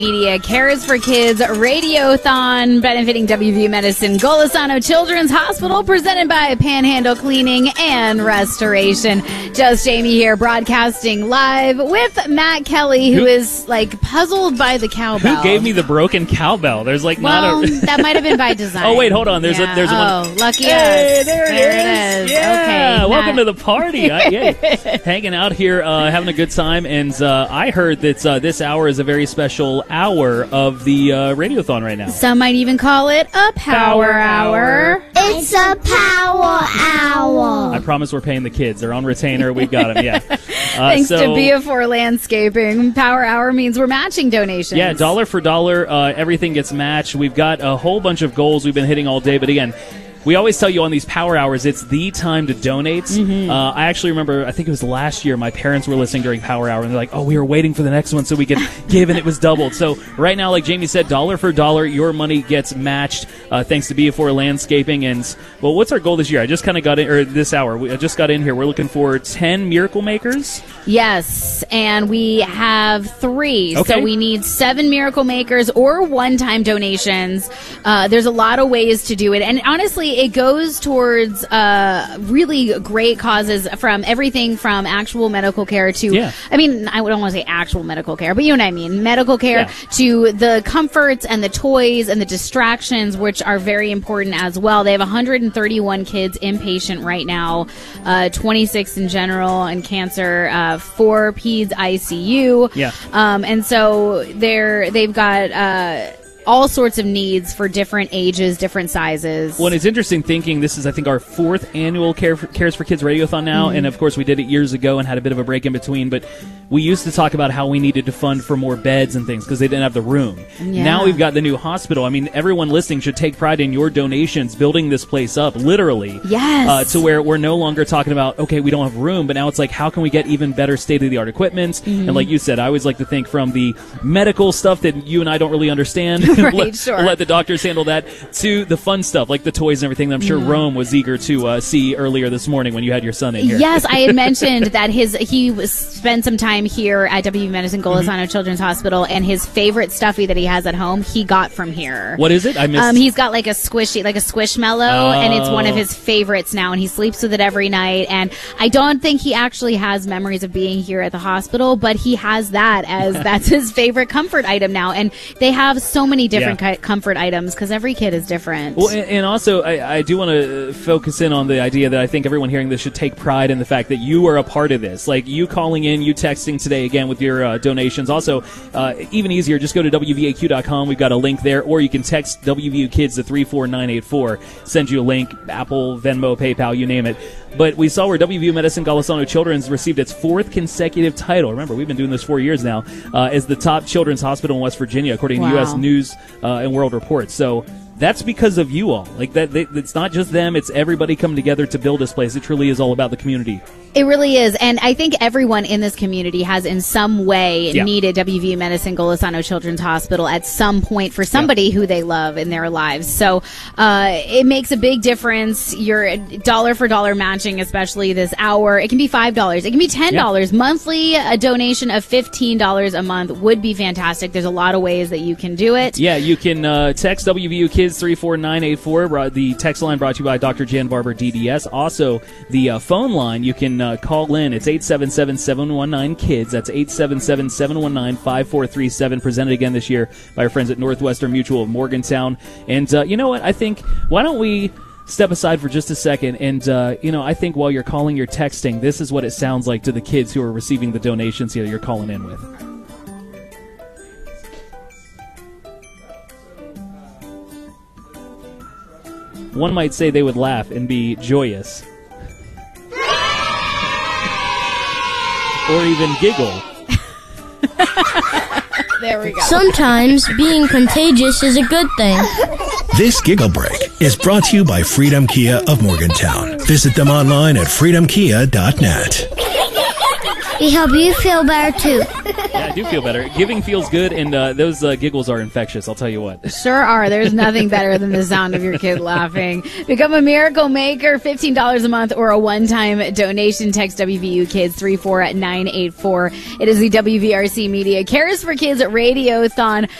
Media Cares for Kids Radiothon benefiting WVU Medicine Golisano Children's Hospital, presented by Panhandle Cleaning and Restoration. Just Jamie here, broadcasting live with Matt Kelly, who is like puzzled by the cowbell. Who gave me the broken cowbell? There's like that might have been by design. Oh wait, hold on. There's one. Oh, lucky hey, us. There it is. Yeah. Okay, welcome to the party. Hanging out here, having a good time, and I heard that this hour is a very special hour of the Radiothon right now. Some might even call it a power hour. It's a power hour. I promise we're paying the kids. They're on retainer. We've got them, yeah. Thanks to BF4 Landscaping. Power hour means we're matching donations. Yeah, dollar for dollar, everything gets matched. We've got a whole bunch of goals we've been hitting all day, but again, we always tell you on these power hours, it's the time to donate. Mm-hmm. I actually remember, I think it was last year, my parents were listening during power hour, and they're like, oh, we were waiting for the next one so we could give, and it was doubled. So right now, like Jamie said, dollar for dollar, your money gets matched thanks to BF4 Landscaping. And, well, what's our goal this year? I just kind of got in, or this hour, I just got in here. We're looking for 10 Miracle Makers. Yes, and we have 3. Okay. So we need 7 Miracle Makers or one-time donations. There's a lot of ways to do it. And honestly, it goes towards really great causes, from everything from actual medical care to, I mean, I don't want to say actual medical care, but you know what I mean, medical care to the comforts and the toys and the distractions, which are very important as well. They have 131 kids inpatient right now, 26 in general and cancer, 4 peds ICU. Yeah. And so they've got all sorts of needs for different ages, different sizes. Well, and it's interesting thinking this is, I think, our 4th annual Cares for Kids Radiothon now, and of course we did it years ago and had a bit of a break in between, but we used to talk about how we needed to fund for more beds and things because they didn't have the room. Yeah. Now we've got the new hospital. I mean, everyone listening should take pride in your donations, building this place up, literally. Yes. To where we're no longer talking about, okay, we don't have room, but now it's like, how can we get even better state-of-the-art equipment? And like you said, I always like to think from the medical stuff that you and I don't really understand. Right, sure. Let the doctors handle that, to the fun stuff like the toys and everything that I'm sure Rome was eager to see earlier this morning when you had your son in here. Yes, I had mentioned that he spent some time here at WVU Medicine Golisano Children's Hospital, and his favorite stuffy that he has at home he got from here. What is it? I missed. He's got like a squishmallow, and it's one of his favorites now, and he sleeps with it every night. And I don't think he actually has memories of being here at the hospital, but he has that as that's his favorite comfort item now. And they have so many different comfort items because every kid is different. Well, and also I do want to focus in on the idea that I think everyone hearing this should take pride in the fact that you are a part of this. Like, you calling in, you texting today again with your donations. Also, even easier, just go to WVAQ.com. We've got a link there, or you can text WVU Kids to 34984. Send you a link, Apple, Venmo, PayPal, you name it. But we saw where WVU Medicine Golisano Children's received its 4th consecutive title. Remember, we've been doing this 4 years now, as the top children's hospital in West Virginia, according to U.S. News and World Report. So that's because of you all. Like, it's not just them, it's everybody coming together to build this place. It truly is all about the community. It really is. And I think everyone in this community has in some way needed WVU Medicine Golisano Children's Hospital at some point for somebody who they love in their lives. So it makes a big difference. Your dollar for dollar matching, especially this hour, it can be $5. It can be $10. Monthly, a donation of $15 a month would be fantastic. There's a lot of ways that you can do it. Yeah, you can text WVU Kids 34984. The text line brought to you by Dr. Jan Barber, DDS. Also, the phone line, you can call in. It's 877-719-KIDS. That's 877-719-5437. Presented again this year by our friends at Northwestern Mutual of Morgantown. And you know what? I think, why don't we step aside for just a second? And, I think while you're calling, you're texting, this is what it sounds like to the kids who are receiving the donations here you're calling in with. One might say they would laugh and be joyous. Or even giggle. There we go. Sometimes being contagious is a good thing. This Giggle Break is brought to you by Freedom Kia of Morgantown. Visit them online at freedomkia.net. We hope you feel better too. Yeah, I do feel better. Giving feels good, and those giggles are infectious, I'll tell you what. Sure are. There's nothing better than the sound of your kid laughing. Become a Miracle Maker, $15 a month, or a one-time donation. Text WVU Kids 34984. It is the WVRC Media Cares for Kids Radiothon.